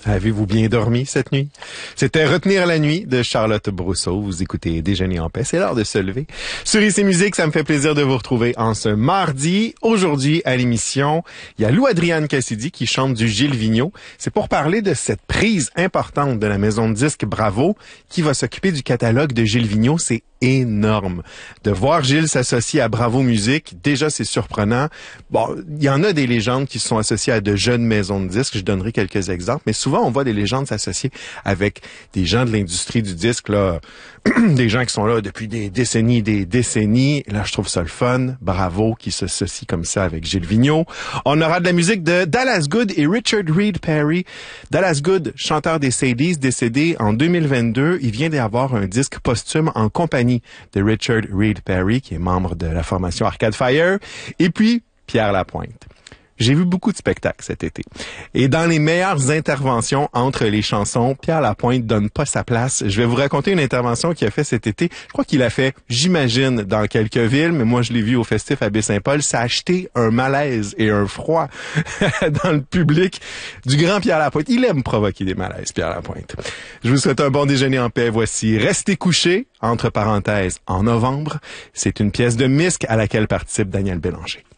Avez-vous bien dormi cette nuit? C'était Retenir la nuit de Charlotte Brousseau. Vous écoutez Déjeuner en paix. C'est l'heure de se lever. Sur IC Musique, ça me fait plaisir de vous retrouver en ce mardi. Aujourd'hui, à l'émission, il y a Lou-Adrienne Cassidy qui chante du Gilles Vigneault. C'est pour parler de cette prise importante de la maison de disques Bravo qui va s'occuper du catalogue de Gilles Vigneault. C'est énorme. De voir Gilles s'associer à Bravo Musique, déjà c'est surprenant. Bon, il y en a des légendes qui se sont associées à de jeunes maisons de disques. Je donnerai quelques exemples, mais souvent on voit des légendes s'associer avec des gens de l'industrie du disque, là, des gens qui sont là depuis des décennies, Là, je trouve ça le fun. Bravo qui s'associe comme ça avec Gilles Vigneault. On aura de la musique de Dallas Good et Richard Reed Parry. Dallas Good, chanteur des Sadies, décédé en 2022. Il vient d'avoir un disque posthume en compagnie de Richard Reed Parry, qui est membre de la formation Arcade Fire. Et puis, Pierre Lapointe. J'ai vu beaucoup de spectacles cet été. Et dans les meilleures interventions entre les chansons, Pierre Lapointe donne pas sa place. Je vais vous raconter une intervention qu'il a fait cet été. Je crois qu'il a fait, j'imagine, dans quelques villes, mais moi je l'ai vu au Festif à Baie-Saint-Paul. Ça a acheté un malaise et un froid dans le public du grand Pierre Lapointe. Il aime provoquer des malaises, Pierre Lapointe. Je vous souhaite un bon déjeuner en paix. Voici Restez couché, entre parenthèses, en novembre. C'est une pièce de Misque à laquelle participe Daniel Bélanger.